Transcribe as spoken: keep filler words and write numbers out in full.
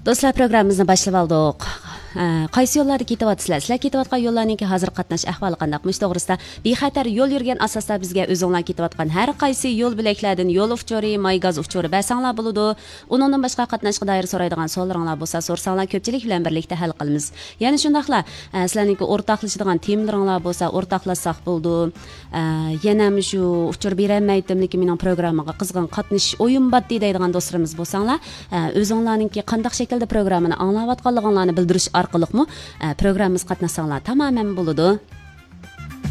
Do'stlar, programmamizni boshlab oldik. Qaysi yo'llarda ketyapsizlar? Sizlar ketayotgan yo'llarning hozir qatnash ahvoli qandaqmish to'g'risida bexatar yo'l yurgan asosda bizga o'zinglar ketayotgan har qaysi yo'l bilaklardan yo'l ufchori, may gaz ufchori basanglar bo'ladi. Uningdan boshqa qatnashga doir so'raydigan savollaringlar bo'lsa, so'rsanglar ko'pchilik bilan birlikda hal qilamiz. Ya'ni shundaqlar, sizlarning o'rtoqlashadigan temalaringlar bo'lsa, o'rtoqlashsak bo'ldi. Yana shu ufchor bermaydim, lekin mening programmaga qizg'in qatnashish o'yin baddi deydigan do'stlarimiz bo'lsanglar, o'zinglarning qanday shaklda programmani anglayotganliginglarni bildirish orqali programmamiz qatnashsanglar tamamen bo'ladi.